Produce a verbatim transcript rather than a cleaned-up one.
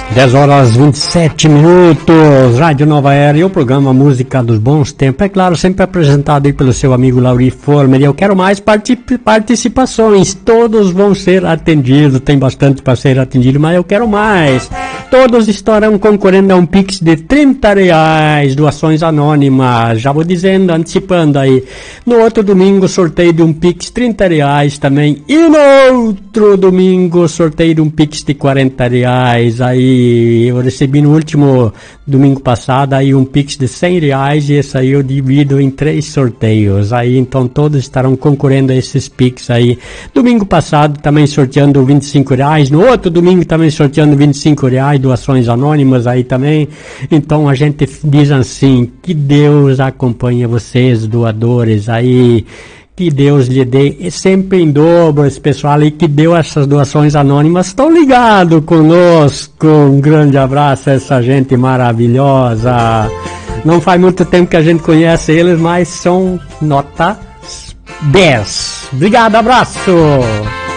dez horas e vinte e sete minutos, Rádio Nova Era e o programa Música dos Bons Tempos, é claro, sempre apresentado aí pelo seu amigo Lauri Former. E eu quero mais particip- participações, todos vão ser atendidos, tem bastante para ser atendido, mas eu quero mais. Todos estarão concorrendo a um Pix de trinta reais, doações anônimas, já vou dizendo, antecipando aí. No outro domingo, sorteio de um Pix trinta reais também, e no outro domingo, sorteio de um Pix de quarenta reais, aí eu recebi no último domingo passado aí um Pix de cem reais e esse aí eu divido em três sorteios, aí então todos estarão concorrendo a esses Pix aí. Domingo passado também sorteando vinte e cinco reais, no outro domingo também sorteando vinte e cinco reais, doações anônimas aí também. Então a gente diz assim, que Deus acompanhe vocês, doadores aí, que Deus lhe dê sempre em dobro esse pessoal aí que deu essas doações anônimas. Estão ligados conosco. Um grande abraço a essa gente maravilhosa. Não faz muito tempo que a gente conhece eles, mas são nota dez. Obrigado, abraço.